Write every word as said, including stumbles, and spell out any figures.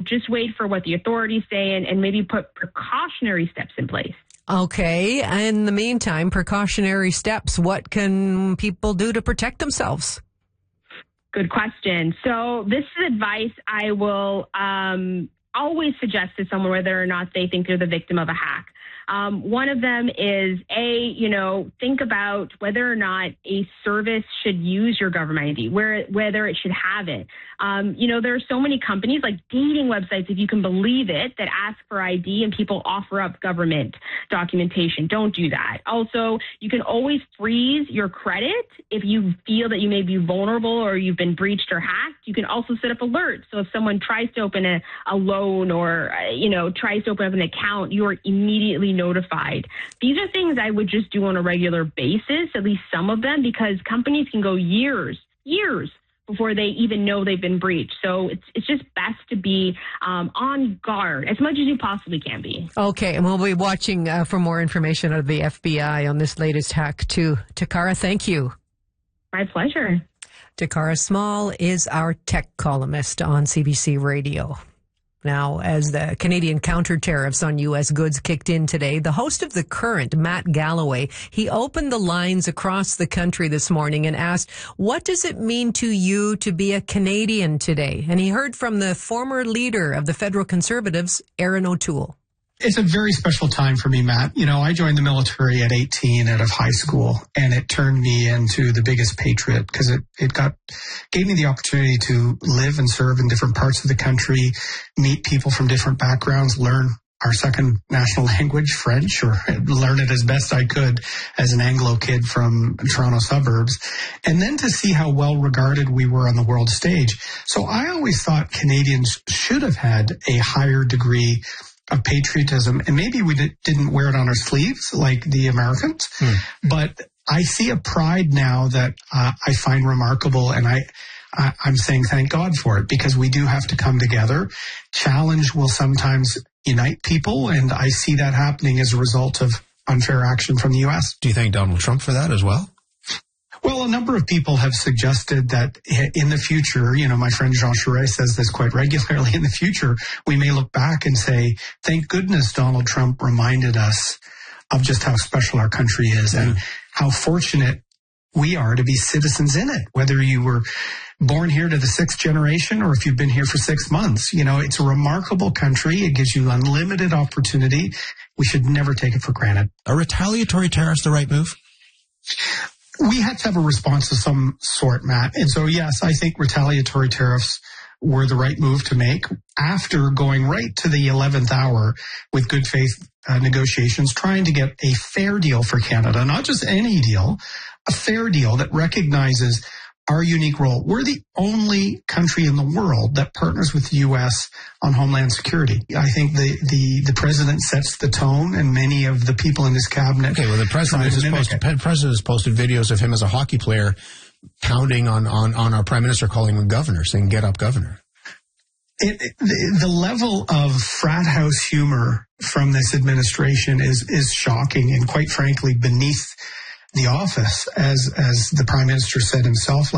just wait for what the authorities say and, and maybe put precautionary steps in place. Okay. In the meantime, precautionary steps. What can people do to protect themselves? Good question. So this is advice I will um, always suggest to someone whether or not they think they're the victim of a hack. Um, one of them is, A, you know, think about whether or not a service should use your government I D, where, whether it should have it. Um, you know, there are so many companies like dating websites, if you can believe it, that ask for I D and people offer up government documentation. Don't do that. Also, you can always freeze your credit if you feel that you may be vulnerable or you've been breached or hacked. You can also set up alerts. So if someone tries to open a, a loan or, uh, you know, tries to open up an account, you are immediately notified. These are things I would just do on a regular basis, at least some of them, because companies can go years, years before they even know they've been breached. So it's it's just best to be um, on guard as much as you possibly can be. Okay, and we'll be watching uh, for more information out of the F B I on this latest hack too. Takara, thank you. My pleasure. Takara Small is our tech columnist on C B C Radio. Now, as the Canadian counter tariffs on U S goods kicked in today, the host of The Current, Matt Galloway, he opened the lines across the country this morning and asked, what does it mean to you to be a Canadian today? And he heard from the former leader of the Federal Conservatives, Erin O'Toole. It's a very special time for me, Matt. You know, I joined the military at eighteen out of high school, and it turned me into the biggest patriot because it, it got gave me the opportunity to live and serve in different parts of the country, meet people from different backgrounds, learn our second national language, French, or learn it as best I could as an Anglo kid from Toronto suburbs, and then to see how well regarded we were on the world stage. So I always thought Canadians should have had a higher degree of patriotism, and maybe we did, didn't wear it on our sleeves like the Americans, hmm. but I see a pride now that uh, I find remarkable, and I, I, I'm saying thank God for it, because we do have to come together. Challenge will sometimes unite people, and I see that happening as a result of unfair action from the U S. Do you thank Donald Trump for that as well? Well, a number of people have suggested that in the future, you know, my friend Jean Charest says this quite regularly, in the future, we may look back and say, thank goodness Donald Trump reminded us of just how special our country is mm-hmm. and how fortunate we are to be citizens in it, whether you were born here to the sixth generation or if you've been here for six months. You know, it's a remarkable country. It gives you unlimited opportunity. We should never take it for granted. Are retaliatory tariffs the right move? We had to have a response of some sort, Matt. And so, yes, I think retaliatory tariffs were the right move to make after going right to the eleventh hour with good faith uh, negotiations, trying to get a fair deal for Canada, not just any deal, a fair deal that recognizes our unique role. We're the only country in the world that partners with the U S on homeland security. I think the, the, the president sets the tone, and many of the people in his cabinet. Okay, well, the president has posted, president has posted videos of him as a hockey player pounding on, on, on our prime minister, calling him governor, saying, get up, governor. It, it, the, the level of frat house humor from this administration is, is shocking and, quite frankly, beneath the office, as, as the prime minister said himself